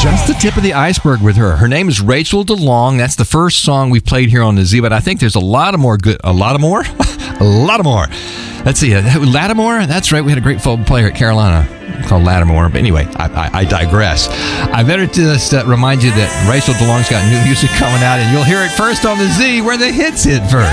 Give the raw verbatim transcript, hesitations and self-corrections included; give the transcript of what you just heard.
Just the tip of the iceberg with her. Her name is Rachel DeLong. That's the first song we've played here on the Z, but I think there's a lot of more good. A lot of more? a lot of more. Let's see. Lattimore? That's right. We had a great folk player at Carolina called Lattimore. But anyway, I, I, I digress. I better just uh, remind you that Rachel DeLong's got new music coming out, and you'll hear it first on the Z, where the hits hit first.